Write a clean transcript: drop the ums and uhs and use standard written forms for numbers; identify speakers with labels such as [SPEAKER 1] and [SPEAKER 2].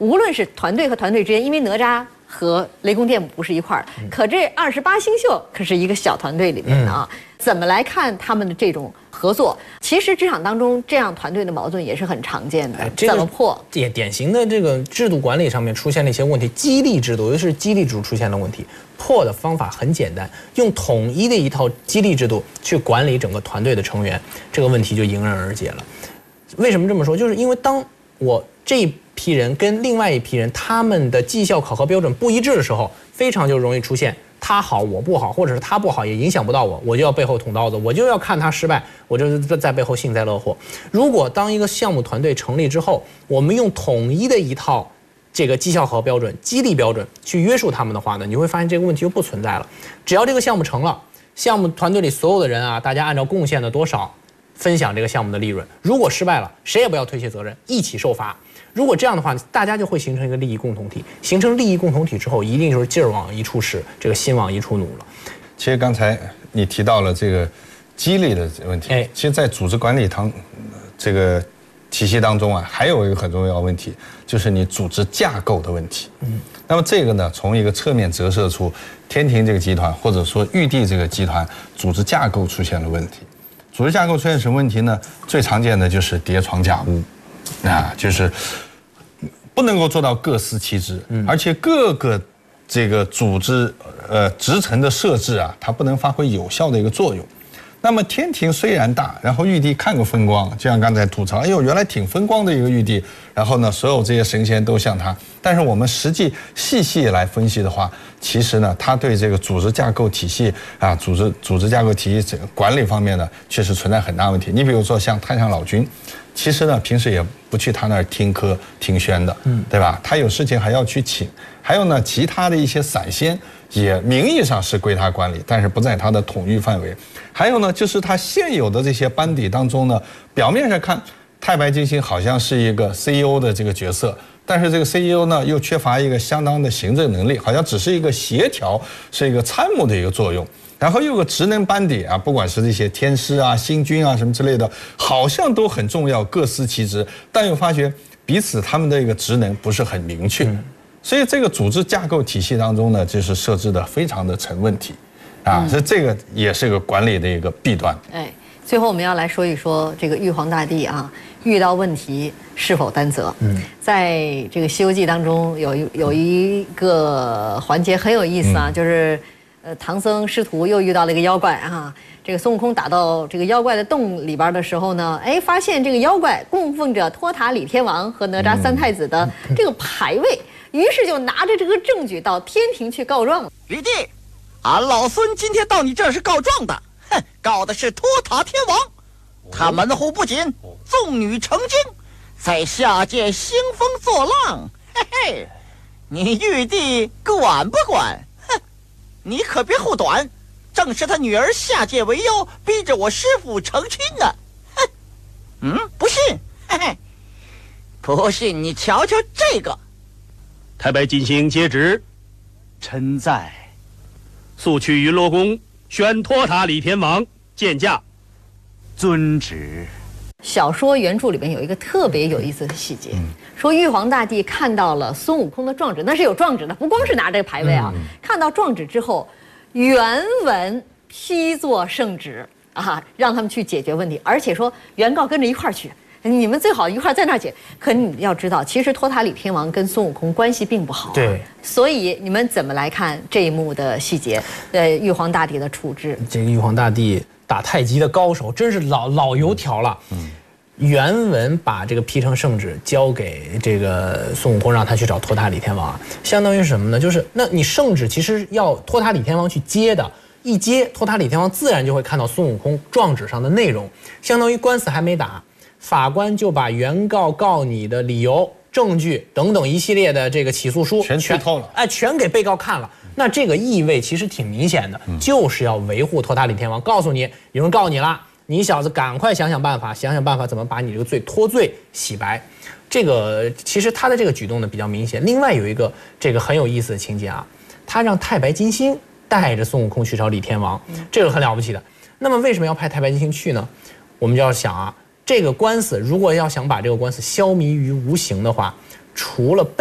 [SPEAKER 1] 无论是团队和团队之间，因为哪吒和雷公电母不是一块儿，可这28星宿可是一个小团队里面的啊。怎么来看他们的这种合作？其实职场当中这样团队的矛盾也是很常见的。怎么破？
[SPEAKER 2] 也典型的这个制度管理上面出现了一些问题，激励制度，尤其是激励制度出现了问题。破的方法很简单，用统一的一套激励制度去管理整个团队的成员，这个问题就迎刃而解了。为什么这么说？就是因为当我这一批人跟另外一批人他们的绩效考核标准不一致的时候，非常就容易出现他好我不好，或者是他不好也影响不到我，我就要背后捅刀子，我就要看他失败，我就是在背后幸灾乐祸。如果当一个项目团队成立之后，我们用统一的一套这个绩效考核标准、激励标准去约束他们的话呢，你会发现这个问题就不存在了。只要这个项目成了，项目团队里所有的人啊，大家按照贡献的多少分享这个项目的利润。如果失败了，谁也不要推卸责任，一起受罚。如果这样的话，大家就会形成一个利益共同体。形成利益共同体之后，一定就是劲儿往一处使，这个心往一处努了。
[SPEAKER 3] 其实刚才你提到了这个激励的问题，其实，在组织管理这个体系当中啊，还有一个很重要的问题，就是你组织架构的问题。那么这个呢，从一个侧面折射出天庭这个集团或者说玉帝这个集团组织架构出现了问题。组织架构出现什么问题呢？最常见的就是叠床架屋，就是不能够做到各司其职，而且各个这个组织职层的设置啊，它不能发挥有效的一个作用。那么天庭虽然大，然后玉帝看个风光，就像刚才吐槽，哎呦，原来挺风光的一个玉帝，然后呢，所有这些神仙都像他。但是我们实际细来分析的话，其实呢，他对这个组织架构体系啊，组织架构体系这个管理方面呢，确实存在很大问题。你比如说像太上老君，其实呢，平时也不去他那儿听课听宣的，对吧？他有事情还要去请。还有呢，其他的一些散仙也名义上是归他管理，但是不在他的统御范围。还有呢，就是他现有的这些班底当中呢，表面上看太白金星好像是一个 CEO 的这个角色，但是这个 CEO 呢又缺乏一个相当的行政能力，好像只是一个协调，是一个参谋的一个作用。然后又有个职能班底啊，不管是这些天师啊、星君啊什么之类的，好像都很重要，各司其职，但又发觉彼此他们的一个职能不是很明确。所以这个组织架构体系当中呢，就是设置的非常的成问题，所以这个也是个管理的一个弊端。
[SPEAKER 1] 最后我们要来说一说这个玉皇大帝啊，遇到问题是否担责？在这个《西游记》当中有一个环节很有意思啊，就是唐僧师徒又遇到了一个妖怪啊。这个孙悟空打到这个妖怪的洞里边的时候呢，发现这个妖怪供奉着托塔李天王和哪吒三太子的这个牌位。于是就拿着这个证据到天庭去告状了。
[SPEAKER 4] 玉帝，俺老孙今天到你这儿是告状的，告的是托塔天王，他门户不仅，纵女成精，在下界兴风作浪。你玉帝管不管？你可别护短，正是他女儿下界为妖，逼着我师父成亲呢。不信？不信你瞧瞧这个。
[SPEAKER 5] 太白金星接旨，臣在。速去云罗宫宣托塔李天王见驾。遵旨。
[SPEAKER 1] 小说原著里面有一个特别有意思的细节，说玉皇大帝看到了孙悟空的状纸，那是有状纸的，不光是拿这个牌位啊。看到状纸之后，原文批作圣旨啊，让他们去解决问题，而且说原告跟着一块儿去。你们最好一块在那儿解。可你要知道，其实托塔李天王跟孙悟空关系并不好，
[SPEAKER 2] 对。
[SPEAKER 1] 所以你们怎么来看这一幕的细节？玉皇大帝的处置。
[SPEAKER 2] 这个玉皇大帝打太极的高手，真是老油条了。原文把这个批成圣旨交给这个孙悟空，让他去找托塔李天王，相当于是什么呢？就是那你圣旨其实要托塔李天王去接的。一接，托塔李天王自然就会看到孙悟空状纸上的内容，相当于官司还没打，法官就把原告告你的理由、证据等等一系列的这个起诉书
[SPEAKER 3] 全剧透了，
[SPEAKER 2] 全给被告看了。那这个意味其实挺明显的，就是要维护托塔李天王，告诉你有人告你了，你小子赶快想想办法怎么把你这个罪脱罪洗白。这个其实他的这个举动呢比较明显。另外有一个这个很有意思的情节啊，他让太白金星带着孙悟空去找李天王，这个很了不起的。那么为什么要派太白金星去呢？我们就要想啊，这个官司如果要想把这个官司消弭于无形的话，除了